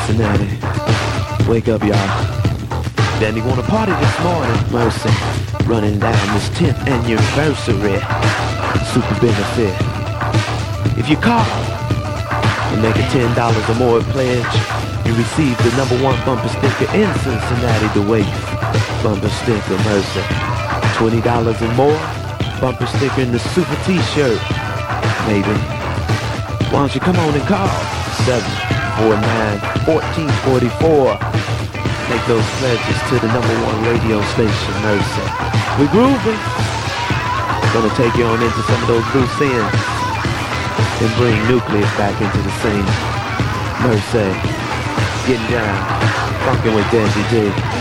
Cincinnati. Wake up, y'all. Danny wanna party this morning. Mercy. Running down this 10th anniversary. Super benefit. If you call and make a $10 or more pledge, you receive the #1 bumper sticker in Cincinnati, the Wave. Bumper sticker, Mercy. $20 or more, bumper sticker in the Super T-shirt. Maybe. Why don't you come on and call? 749-1444. Make those pledges to the #1 radio station, Mercy. We grooving. Gonna take you on into some of those loose ends and bring Nucleus back into the scene. Mercy. Getting down. Funkin' with Dandy D.